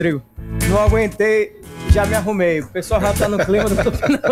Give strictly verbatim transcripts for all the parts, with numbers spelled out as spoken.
Rodrigo, não aguentei, já me arrumei. O pessoal já tá no clima do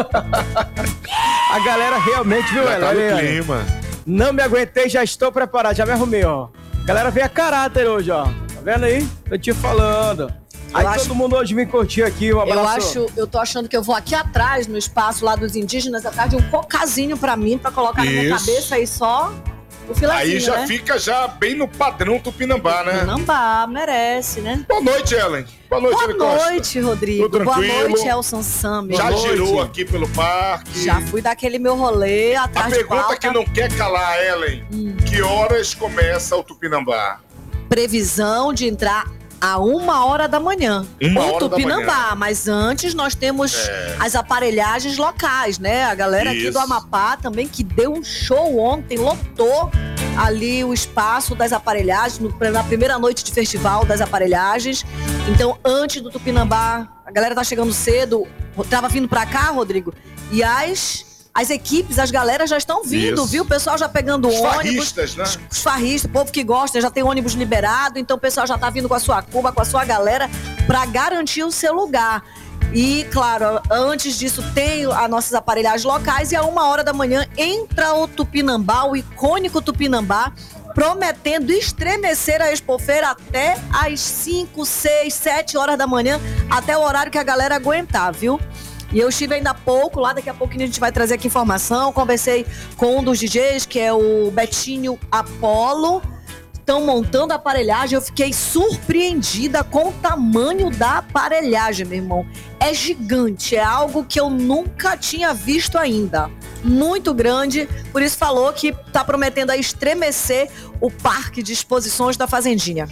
A galera realmente, viu, já ela? Tá no ali, clima. Não me aguentei, já estou preparado, já me arrumei, ó. A galera veio a caráter hoje, ó. Tá vendo aí? Tô te falando. Aí acho... todo mundo hoje me curtiu aqui, um abraço. Eu acho, eu tô achando que eu vou aqui atrás, no espaço lá dos indígenas, atrás de um cocazinho pra mim, pra colocar Isso. na minha cabeça aí só o filezinho, aí já né? fica já bem no padrão Tupinambá, né? Tupinambá, merece, né? Boa noite, Ellen. Boa noite, Ellen Boa Costa. noite, Rodrigo. Tudo Boa tranquilo? noite, Elson Sam. Já noite. girou aqui pelo parque. Já fui daquele meu rolê atrás A de pergunta pauta. que não quer calar, Ellen, hum. que horas começa o Tupinambá? Previsão de entrar a uma hora da manhã. Uma o hora Tupinambá, da manhã. Mas antes nós temos é. as aparelhagens locais, né? A galera Isso. aqui do Amapá também, que deu um show ontem, lotou ali o espaço das aparelhagens, no, na primeira noite de festival das aparelhagens. Então, antes do Tupinambá, a galera tá chegando cedo, tava vindo pra cá, Rodrigo, e as... As equipes, as galeras já estão vindo, Isso. viu? O pessoal já pegando os ônibus. Farristas, né? Os farristas, o povo que gosta, já tem ônibus liberado. Então o pessoal já tá vindo com a sua Cuba, com a sua galera, pra garantir o seu lugar. E, claro, antes disso tem as nossas aparelhagens locais. E a uma hora da manhã entra o Tupinambá, o icônico Tupinambá, prometendo estremecer a Expofeira até às cinco, seis, sete horas da manhã, até o horário que a galera aguentar, viu? E eu estive ainda há pouco lá, daqui a pouquinho a gente vai trazer aqui informação. Conversei com um dos D Js, que é o Betinho Apolo. Estão montando a aparelhagem. Eu fiquei surpreendida com o tamanho da aparelhagem, meu irmão. É gigante, é algo que eu nunca tinha visto ainda. Muito grande, por isso falou que está prometendo a estremecer o parque de exposições da Fazendinha.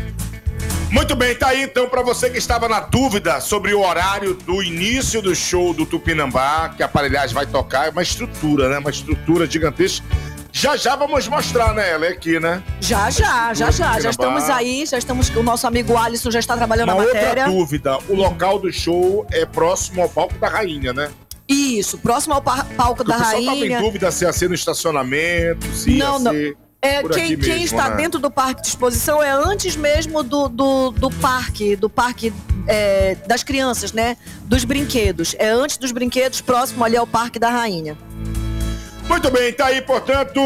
Muito bem, tá aí então para você que estava na dúvida sobre o horário do início do show do Tupinambá, que a aparelhagem vai tocar, é uma estrutura, né? Uma estrutura gigantesca. Já já vamos mostrar, né, ela aqui, né? Já, já, já, já. Já estamos aí, já estamos. O nosso amigo Alisson já está trabalhando uma na matéria. Outra dúvida, o local do show é próximo ao palco da rainha, né? Isso, próximo ao pa- palco da rainha. O pessoal tava em dúvida se ia ser no estacionamento, se ia não, não. ser... É, quem, mesmo, quem está né? dentro do parque de exposição é antes mesmo do, do, do parque, do parque é, das crianças, né? Dos brinquedos. É antes dos brinquedos, próximo ali ao Parque da Rainha. Muito bem, tá aí, portanto,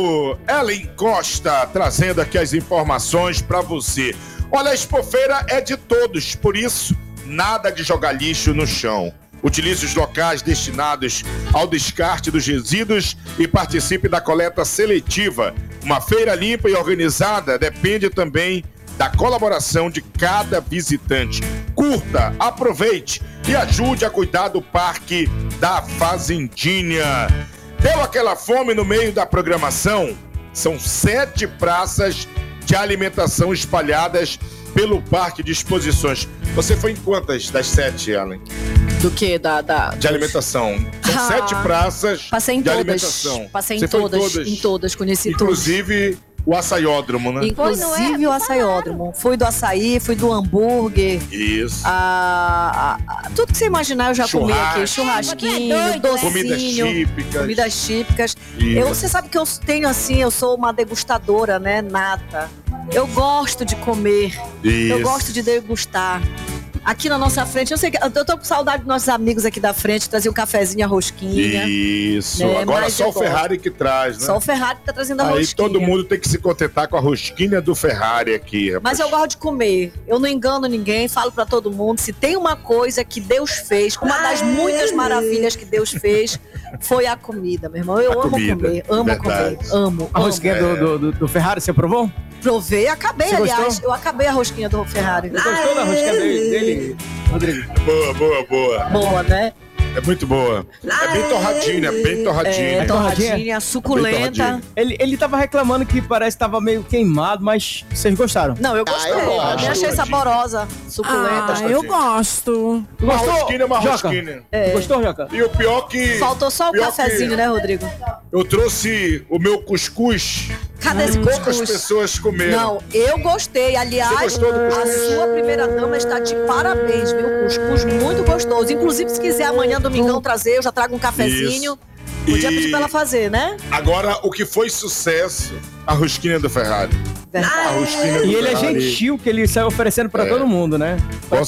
Ellen Costa trazendo aqui as informações para você. Olha, a Expofeira é de todos, por isso, nada de jogar lixo no chão. Utilize os locais destinados ao descarte dos resíduos e participe da coleta seletiva. Uma feira limpa e organizada depende também da colaboração de cada visitante. Curta, aproveite e ajude a cuidar do Parque da Fazendinha. Deu aquela fome no meio da programação? São sete praças de alimentação espalhadas pelo Parque de Exposições. Você foi em quantas das sete, Ellen? Do que? Da, da... De alimentação. São ah, sete praças passei em de todas. alimentação. Passei em Você todas, foi em todas. Em todas, conheci Inclusive todos. O açaiódromo, né? Inclusive é, o açaiódromo. Fui do açaí, fui do hambúrguer. Isso. A, a, a, tudo que você imaginar eu já comi aqui. Churrasquinho, é doido, docinho. Comidas típicas. Comidas típicas. Eu, você sabe que eu tenho assim, eu sou uma degustadora, né, nata. Eu gosto de comer. Isso. Eu gosto de degustar. Aqui na nossa frente, eu sei que eu tô com saudade dos nossos amigos aqui da frente, trazer um cafezinho, a rosquinha. Isso, né? Agora Mas só o Ferrari que traz, né? Só o Ferrari que tá trazendo a Aí rosquinha. Aí todo mundo tem que se contentar com a rosquinha do Ferrari aqui, rapaz. Mas eu gosto de comer, eu não engano ninguém, falo pra todo mundo, se tem uma coisa que Deus fez, uma das muitas maravilhas que Deus fez, foi a comida, meu irmão. Eu a amo comida, comer, amo verdade. comer, amo. A rosquinha amo. Do, do, do Ferrari, você provou? Provei, acabei, Você aliás. gostou? Eu acabei a rosquinha do Ferrari. Você gostou da rosquinha dele, dele, Rodrigo? Boa, boa, boa. Boa, né? É muito boa. É bem torradinha, bem torradinha. É, torradinha, suculenta. Ele, ele tava reclamando que parece que tava meio queimado, mas vocês gostaram? Não, eu gostei. Ah, eu eu gosto. achei saborosa, suculenta. Ah, eu gosto. Tu Uma gostou? rosquinha é uma Joca? rosquinha. É. Tu gostou, Joca? E o pior que... Faltou só o pior cafezinho, que né, Rodrigo? Eu trouxe o meu cuscuz. Cadê esse Poucas cuscuz? pessoas comeram. Não, eu gostei. Aliás, Você gostou do a cuscuz? sua primeira dama está de parabéns, viu? Cuscuz muito gostoso. Inclusive, se quiser amanhã, domingão, trazer, eu já trago um cafezinho. Isso. Podia E- pedir pra ela fazer, né? Agora, o que foi sucesso, a rosquinha do Ferrari. Verdade. Arroz fino E ele é do Ferrari. gentil, que ele saiu oferecendo pra todo mundo, né? Com